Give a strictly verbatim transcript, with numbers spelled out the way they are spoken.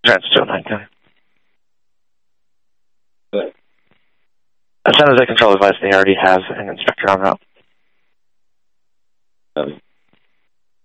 Trans two oh nine County. Good. As soon as I control advice, they already have an inspector on route. Um,